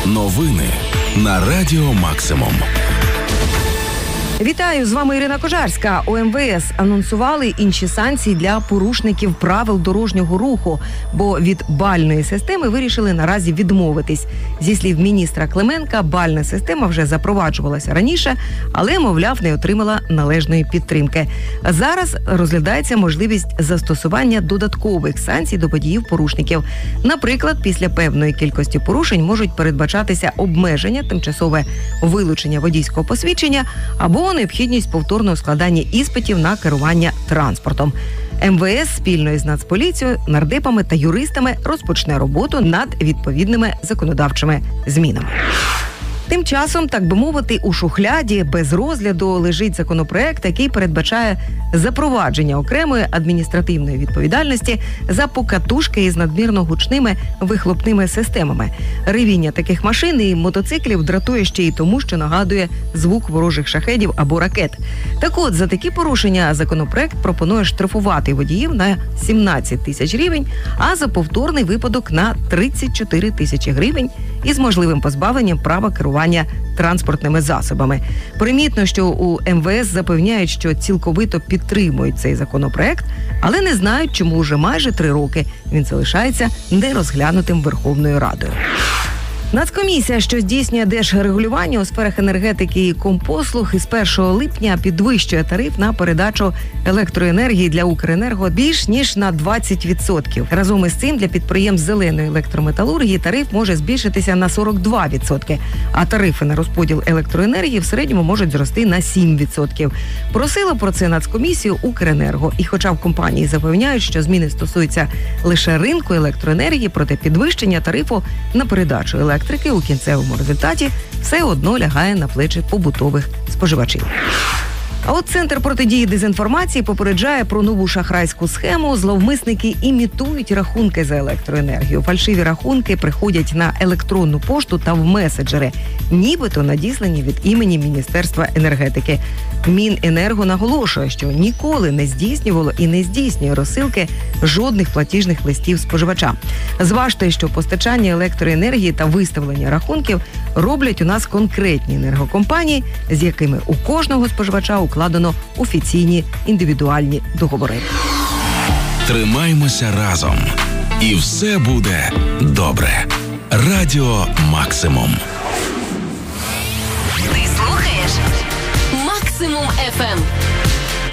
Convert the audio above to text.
Новини на Радіо Максимум. Вітаю, з вами Ірина Кожарська. У МВС анонсували інші санкції для порушників правил дорожнього руху, бо від бальної системи вирішили наразі відмовитись. Зі слів міністра Клименка, бальна система вже запроваджувалася раніше, але, мовляв, не отримала належної підтримки. Зараз розглядається можливість застосування додаткових санкцій до водіїв-порушників. Наприклад, після певної кількості порушень можуть передбачатися обмеження, тимчасове вилучення водійського посвідчення або необхідність повторного складання іспитів на керування транспортом. МВС спільно із Нацполіцією, нардепами та юристами розпочне роботу над відповідними законодавчими змінами. Тим часом, так би мовити, у шухляді без розгляду лежить законопроект, який передбачає запровадження окремої адміністративної відповідальності за покатушки із надмірно гучними вихлопними системами. Ревіння таких машин і мотоциклів дратує ще й тому, що нагадує звук ворожих шахедів або ракет. Так от, за такі порушення законопроект пропонує штрафувати водіїв на 17 тисяч гривень, а за повторний випадок на 34 тисячі гривень із можливим позбавленням права керування транспортними засобами. Примітно, що у МВС запевняють, що цілковито підтримують цей законопроект, але не знають, чому вже майже 3 роки він залишається нерозглянутим Верховною Радою. Нацкомісія, що здійснює держрегулювання у сферах енергетики і компослуг, із 1 липня підвищує тариф на передачу електроенергії для Укренерго більш ніж на 20%. Разом із цим для підприємств зеленої електрометалургії тариф може збільшитися на 42%, а тарифи на розподіл електроенергії в середньому можуть зрости на 7%. Просила про це Нацкомісію Укренерго. І хоча в компанії запевняють, що зміни стосуються лише ринку електроенергії, проте підвищення тарифу на передачу електрики у кінцевому результаті все одно лягає на плечі побутових споживачів. А от Центр протидії дезінформації попереджає про нову шахрайську схему. Зловмисники імітують рахунки за електроенергію. Фальшиві рахунки приходять на електронну пошту та в меседжери, нібито надіслані від імені Міністерства енергетики. Міненерго наголошує, що ніколи не здійснювало і не здійснює розсилки жодних платіжних листів споживача. Зважте, що постачання електроенергії та виставлення рахунків роблять у нас конкретні енергокомпанії, з якими у кожного споживача укладено офіційні індивідуальні договори. Тримаймося разом. І все буде добре. Радіо Максимум. Ти слухаєш Максимум FM.